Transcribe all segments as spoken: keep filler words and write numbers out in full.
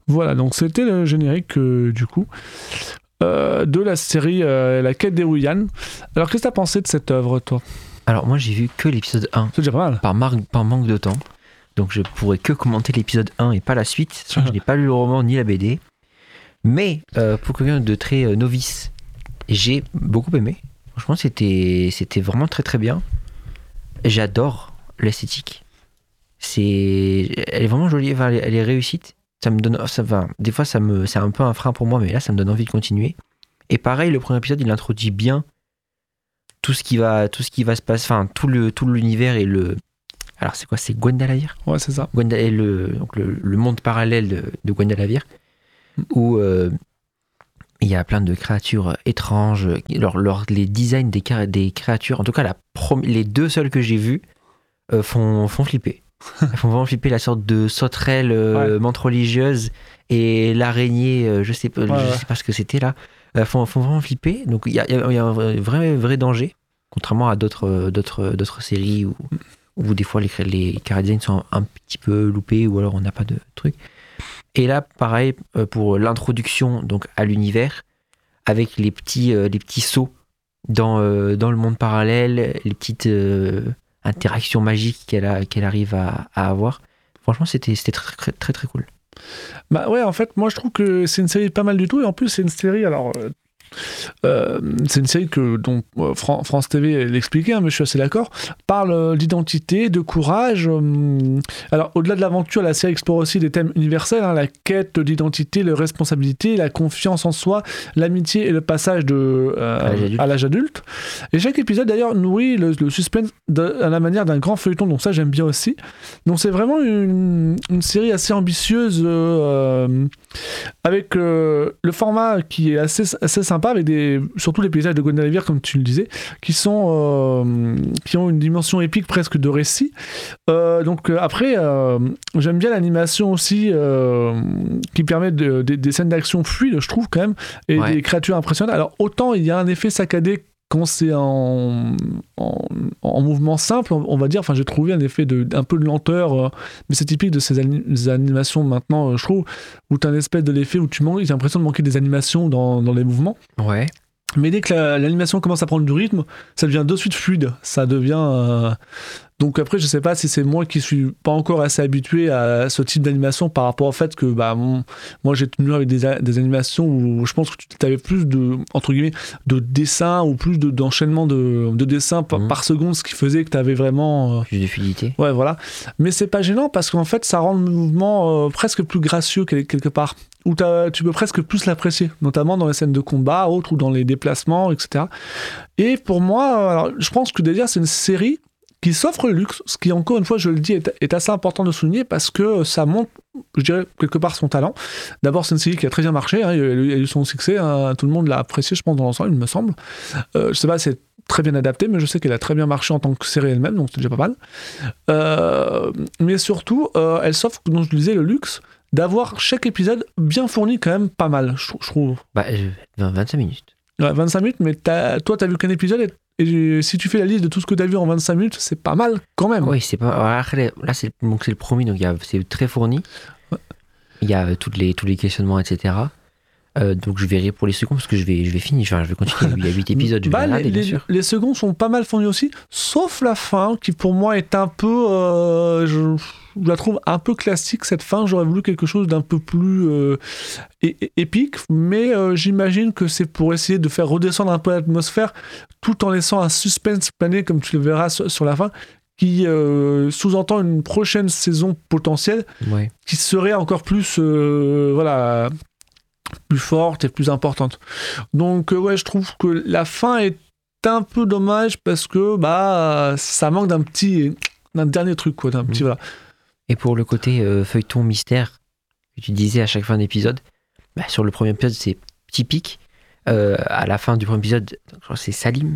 Voilà, donc c'était le générique euh, du coup euh, de la série euh, La Quête des Rouyanes. Alors qu'est-ce que t'as pensé de cette œuvre, toi? Alors moi j'ai vu que l'épisode un. C'est déjà pas mal. Par, mar- par manque de temps. Donc je pourrais que commenter l'épisode un et pas la suite. Sachant que je n'ai pas lu le roman ni la B D. Mais euh, pour quelqu'un de très euh, novice, j'ai beaucoup aimé. Franchement c'était, c'était vraiment très très bien. J'adore l'esthétique. C'est... Elle est vraiment jolie, enfin, elle, est, elle est réussite. Ça me donne, ça va. Des fois ça me, c'est un peu un frein pour moi, mais là ça me donne envie de continuer. Et pareil, le premier épisode il introduit bien tout ce qui va, tout ce qui va se passer, enfin tout le, tout l'univers et le. Alors c'est quoi, c'est Gwendalavir ? Ouais, c'est ça. Gwenda, et le, donc le, le monde parallèle de, de Gwendalavir, mm. où euh, il y a plein de créatures étranges. Leur, leur, les designs des, des créatures, en tout cas la prom- les deux seules que j'ai vues, euh, font, font flipper. Elles font vraiment flipper, la sorte de sauterelle euh, ouais. menthe religieuse et l'araignée, euh, je sais pas, ouais, je ouais. sais pas ce que c'était là. Elles font, font vraiment flipper. Donc il y a, y a un vrai, vrai danger, contrairement à d'autres, d'autres, d'autres séries où, où des fois les, les chara-designs sont un petit peu loupés ou alors on n'a pas de truc. Et là, pareil pour l'introduction donc à l'univers, avec les petits, euh, les petits sauts dans, euh, dans le monde parallèle, les petites euh, interactions magiques qu'elle, a, qu'elle arrive à, à avoir. Franchement, c'était, c'était très, très, très, très cool. Bah ouais, en fait, moi je trouve que c'est une série pas mal du tout, et en plus c'est une série, alors euh, euh, c'est une série que dont euh, Fran- France T V l'expliquait, hein, mais je suis assez d'accord, parle euh, d'identité, de courage. Euh, alors au-delà de l'aventure, la série explore aussi des thèmes universels, hein, la quête d'identité, la responsabilité, la confiance en soi, l'amitié et le passage de euh, à, l'âge à l'âge adulte. Et chaque épisode d'ailleurs nourrit le, le suspense de, à la manière d'un grand feuilleton, donc ça j'aime bien aussi. Donc c'est vraiment une, une série assez ambitieuse euh, avec euh, le format qui est assez, assez sympa, avec des, surtout les paysages de Gwendalavir comme tu le disais, qui sont euh, qui ont une dimension épique presque de récit. Euh, donc euh, après euh, j'aime bien l'animation aussi euh, qui permet de, de, des scènes d'action fluides, je trouve quand même, et ouais. des créatures impressionnantes. Alors autant il y a un effet saccadé quand c'est en, en, en mouvement simple, on va dire, enfin j'ai trouvé un effet de, un peu de lenteur, euh, mais c'est typique de ces anim- animations maintenant, euh, je trouve, où tu as une espèce de l'effet où tu manques, j'ai l'impression de manquer des animations dans, dans les mouvements. Ouais. Mais dès que la, l'animation commence à prendre du rythme, ça devient de suite fluide. Ça devient. Euh... Donc après, je sais pas si c'est moi qui suis pas encore assez habitué à ce type d'animation par rapport au fait que bah, mon... moi j'ai tenu avec des, a... des animations où je pense que tu avais plus de, entre guillemets, de dessins ou plus de, d'enchaînement de, de dessins par, mmh. par seconde, ce qui faisait que tu avais vraiment. Euh... Plus de fluidité. Ouais, voilà. Mais c'est pas gênant parce qu'en fait, ça rend le mouvement euh, presque plus gracieux quelque part. Où tu peux presque plus l'apprécier, notamment dans les scènes de combat, autres, ou dans les déplacements, et cetera. Et pour moi, alors, je pense que déjà, c'est une série qui s'offre le luxe, ce qui, encore une fois, je le dis, est, est assez important de souligner parce que ça montre, je dirais, quelque part son talent. D'abord, c'est une série qui a très bien marché, hein, il, a, il a eu son succès, hein, tout le monde l'a apprécié, je pense, dans l'ensemble, il me semble. Euh, je sais pas si c'est très bien adapté, mais je sais qu'elle a très bien marché en tant que série elle-même, donc c'est déjà pas mal. Euh, mais surtout, euh, elle s'offre, comme je le disais, le luxe d'avoir chaque épisode bien fourni, quand même pas mal, je, je trouve. Bah, vingt-cinq minutes. Ouais, vingt-cinq minutes, mais t'as, toi, t'as vu qu'un épisode, et, et si tu fais la liste de tout ce que t'as vu en vingt-cinq minutes, c'est pas mal quand même. Oui, c'est pas. Là, c'est, donc, c'est le premier, donc y a, c'est très fourni. Il ouais. y a toutes les, tous les questionnements, et cetera. Euh, donc je verrai pour les seconds parce que je vais, je vais finir, enfin, je vais continuer. Il y a huit épisodes, je vais bah, regarder, les, bien les, sûr. Les seconds sont pas mal fournis aussi, sauf la fin qui pour moi est un peu. Euh, je, je la trouve un peu classique cette fin. J'aurais voulu quelque chose d'un peu plus euh, é- épique, mais euh, j'imagine que c'est pour essayer de faire redescendre un peu l'atmosphère tout en laissant un suspense planer, comme tu le verras sur, sur la fin, qui euh, sous-entend une prochaine saison potentielle ouais. qui serait encore plus. Euh, voilà. plus forte et plus importante. Donc euh, ouais, je trouve que la fin est un peu dommage parce que bah ça manque d'un petit d'un dernier truc quoi, d'un petit mmh. voilà. Et pour le côté euh, feuilleton mystère que tu disais à chaque fin d'épisode, bah, sur le premier épisode c'est typique. Euh, à la fin du premier épisode, je crois que c'est Salim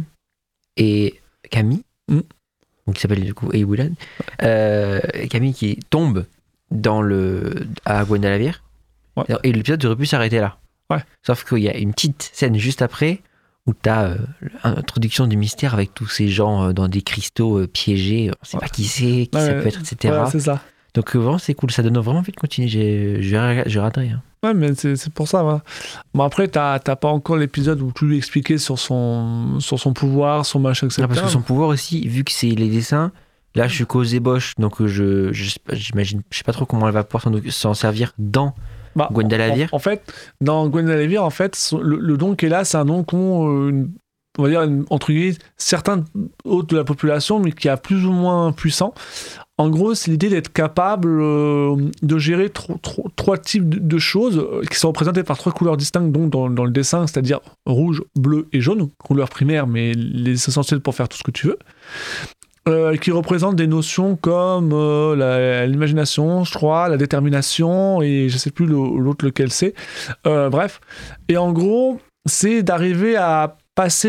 et Camille, mmh. donc qui s'appelle du coup Eywulan, euh, Camille qui tombe dans le à Gwendalavir. Ouais. Et l'épisode aurait pu s'arrêter là. Ouais. Sauf qu'il y a une petite scène juste après où tu as euh, l'introduction du mystère avec tous ces gens euh, dans des cristaux euh, piégés. On ne sait ouais. pas qui c'est, qui ouais, ça peut être, et cetera. Ouais, c'est ça. Donc euh, vraiment c'est cool, ça donne vraiment envie de continuer. J'ai, j'ai, j'ai raté. Hein. Ouais, mais c'est, c'est pour ça. Ouais. Bon, après, t'as, t'as pas encore l'épisode où tu lui expliquais sur son, sur son pouvoir, son machin, et cetera. Ah, parce que son pouvoir aussi, vu que c'est les dessins, là je suis qu'aux ébauches, donc euh, je, je sais pas- j'imagine, je sais pas trop comment elle va pouvoir s'en, s'en servir dans Bah, Gwendalavir. En, en fait, dans Gwendalavir, en fait, son- le, le don qui est là, c'est un don qu'ont, euh, une- on va dire, une- entre guillemets, certains autres de la population, mais qui est plus ou moins puissant. En gros, c'est l'idée d'être capable euh, de gérer tro- tro- trois types de, de choses euh, qui sont représentées par trois couleurs distinctes donc dans, dans le dessin, c'est-à-dire rouge, bleu et jaune, couleurs primaires, mais les essentielles pour faire tout ce que tu veux. Euh, qui représentent des notions comme euh, la- l'imagination, je crois, la détermination, et je sais plus le- l'autre lequel c'est. Euh, bref. Et en gros, c'est d'arriver à passer